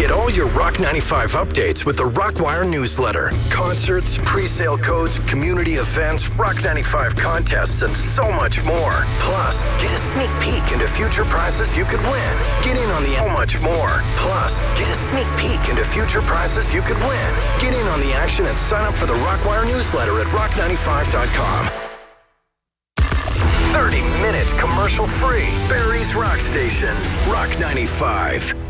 Get all your Rock 95 updates with the Rockwire newsletter. Concerts, pre-sale codes, community events, Rock 95 contests, and so much more. Plus, get a sneak peek into future prizes you could win. Get in on the so much more. Plus, get a sneak peek into future prizes you could win. Get in on the action and sign up for the Rockwire newsletter at rock95.com. 30 minutes commercial free. Barrie's Rock Station, Rock 95.